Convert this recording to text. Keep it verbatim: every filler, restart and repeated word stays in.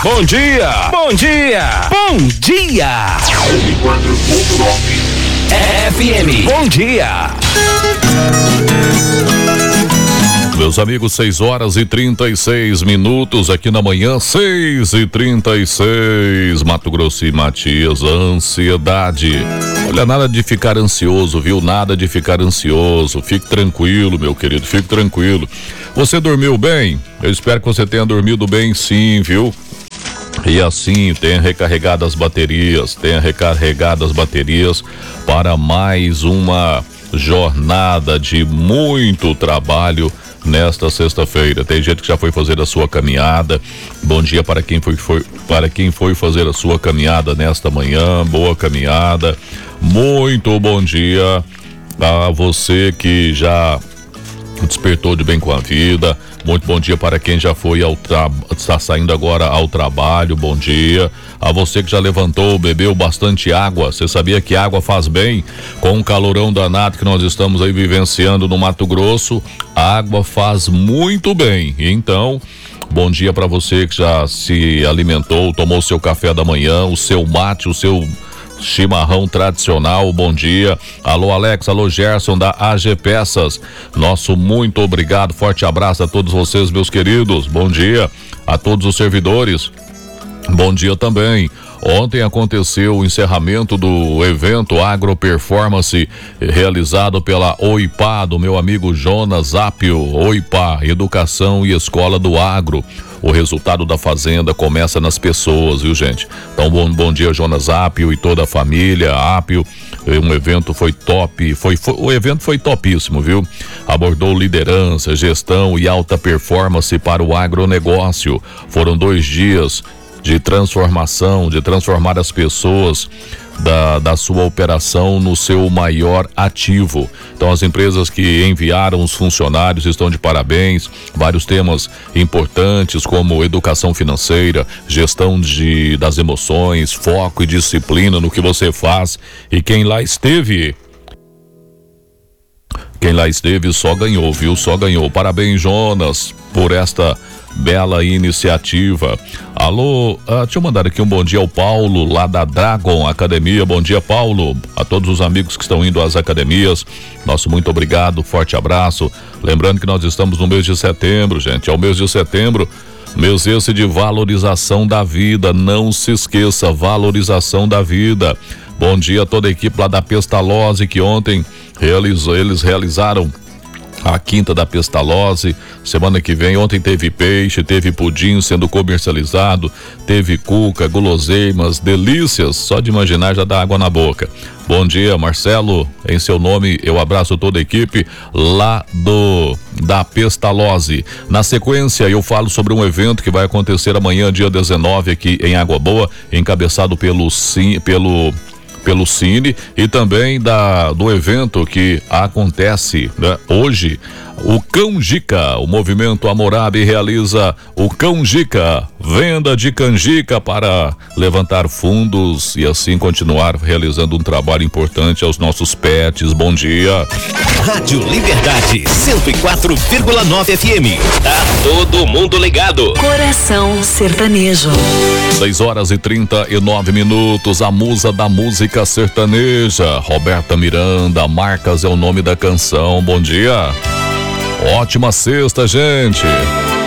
Bom dia! Bom dia! Bom dia! F M. Bom dia! Meus amigos, seis horas e trinta e seis minutos aqui na manhã, seis e trinta e seis, Mato Grosso e Matias, ansiedade. Olha, nada de ficar ansioso, viu? Nada de ficar ansioso. Fique tranquilo, meu querido, fique tranquilo. Você dormiu bem? Eu espero que você tenha dormido bem, sim, viu? E assim, tenha recarregado as baterias, tenha recarregado as baterias para mais uma jornada de muito trabalho nesta sexta-feira. Tem gente que já foi fazer a sua caminhada. Bom dia para quem foi, foi para quem foi fazer a sua caminhada nesta manhã. Boa caminhada. Muito bom dia a você que já despertou de bem com a vida. Muito bom dia para quem já foi ao tra... está saindo agora ao trabalho. Bom dia a você que já levantou, bebeu bastante água. Você sabia que água faz bem? Com o calorão danado que nós estamos aí vivenciando no Mato Grosso, a água faz muito bem. Então, bom dia para você que já se alimentou, tomou seu café da manhã, o seu mate, o seu chimarrão tradicional. Bom dia. Alô Alex, alô Gerson da A G Peças. Nosso muito obrigado, forte abraço a todos vocês, meus queridos. Bom dia a todos os servidores. Bom dia também. Ontem aconteceu o encerramento do evento Agro Performance realizado pela O I P A, do meu amigo Jonas Apio. O I P A, Educação e Escola do Agro. O resultado da fazenda começa nas pessoas, viu, gente? Então, bom, bom dia, Jonas Apio e toda a família Apio. Um evento foi top, foi, foi, o evento foi topíssimo, viu? Abordou liderança, gestão e alta performance para o agronegócio. Foram dois dias de transformação, de transformar as pessoas da, da sua operação no seu maior ativo. Então, as empresas que enviaram os funcionários estão de parabéns. Vários temas importantes como educação financeira, gestão de, das emoções, foco e disciplina no que você faz. E quem lá esteve... Quem lá esteve só ganhou, viu? Só ganhou. Parabéns, Jonas, por esta bela iniciativa. Alô, ah, deixa eu mandar aqui um bom dia ao Paulo, lá da Dragon Academia. Bom dia, Paulo. A todos os amigos que estão indo às academias, nosso muito obrigado, forte abraço. Lembrando que nós estamos no mês de setembro, gente. É o mês de setembro, mês esse de valorização da vida. Não se esqueça, valorização da vida. Bom dia a toda a equipe lá da Pestalozzi, que ontem realizou, eles realizaram a quinta da Pestalozzi. Semana que vem, ontem teve peixe, teve pudim sendo comercializado, teve cuca, guloseimas, delícias, só de imaginar já dá água na boca. Bom dia, Marcelo, em seu nome eu abraço toda a equipe lá do da Pestalozzi. Na sequência eu falo sobre um evento que vai acontecer amanhã, dia dezenove, aqui em Água Boa, encabeçado pelo sim, pelo pelo Cine, e também da, do evento que acontece, né, hoje, o Canjica. O movimento Hammurabi realiza o Canjica, venda de canjica para levantar fundos e assim continuar realizando um trabalho importante aos nossos pets. Bom dia. Rádio Liberdade cento e quatro vírgula nove F M. Tá todo mundo ligado. Coração sertanejo. seis horas e trinta e nove minutos. A musa da música sertaneja, Roberta Miranda. Marcas é o nome da canção. Bom dia. Ótima sexta, gente.